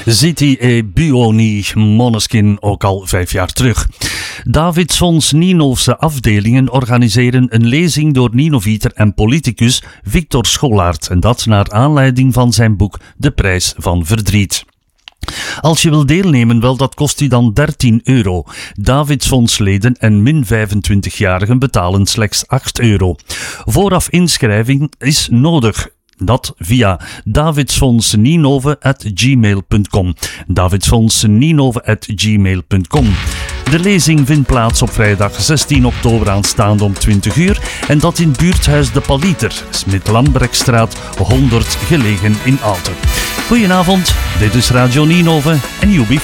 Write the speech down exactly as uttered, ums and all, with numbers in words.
Ziti e Buoni, Måneskin, ook al vijf jaar terug. Davidsfonds Nienhoffse afdelingen organiseren een lezing door Nienovieter en politicus Victor Scholaert. En dat naar aanleiding van zijn boek De Prijs van Verdriet. Als je wil deelnemen, wel, dat kost u dan dertien euro. Davidsfondsleden en min vijfentwintig-jarigen betalen slechts acht euro. Vooraf inschrijving is nodig. Dat via davidsfondsninove at gmail punt com. davidsfondsninove at gmail punt com. De lezing vindt plaats op vrijdag zestien oktober aanstaande om twintig uur en dat in buurthuis De Paliter, Smit-Lambrechtstraat honderd, gelegen in Aalten. Goedenavond, dit is Radio Ninove en U B